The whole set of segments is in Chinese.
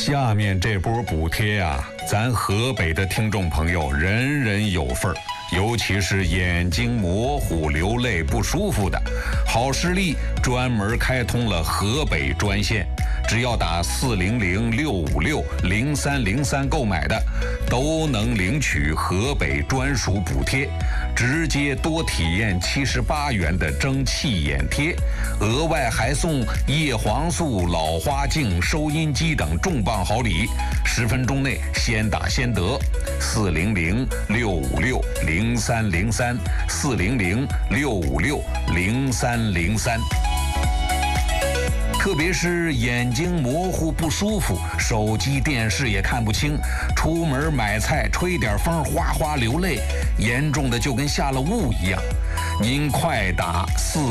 下面这波补贴啊，咱河北的听众朋友人人有份儿，尤其是眼睛模糊、流泪不舒服的，好视力专门开通了河北专线，只要打400-656-0303购买的，都能领取河北专属补贴，直接多体验78元的蒸汽眼贴，额外还送叶黄素、老花镜、收音机等重磅好礼，10分钟内先打先得。400-656-0303，400-656-0303。特别是眼睛模糊不舒服，手机电视也看不清，出门买菜吹点风哗哗流泪，严重的就跟下了雾一样。您快打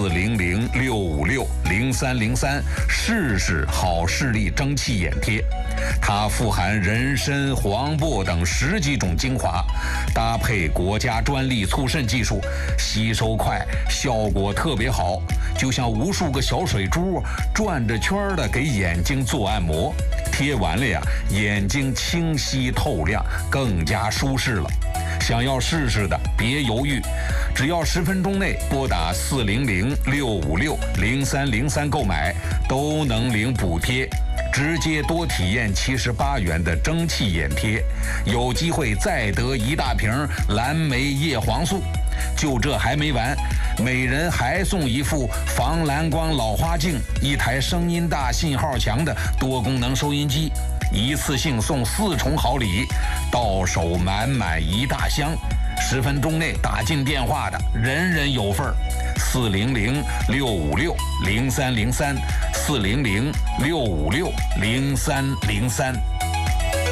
400-656-0303试试好视力蒸汽眼贴，它富含人参、黄柏等10几种精华，搭配国家专利促渗技术，吸收快，效果特别好，就像无数个小水珠转着圈的给眼睛做按摩，贴完了呀，眼睛清晰透亮，更加舒适了。想要试试的别犹豫，只要10分钟内拨打400-656-0303购买，都能领补贴，直接多体验78元的蒸汽眼贴，有机会再得1大瓶蓝莓叶黄素。就这还没完，每人还送一副防蓝光老花镜，1台声音大、信号强的多功能收音机，一次性送4重好礼，到手满满1大箱。10分钟内打进电话的，人人有份儿。400-656-0303，400-656-0303。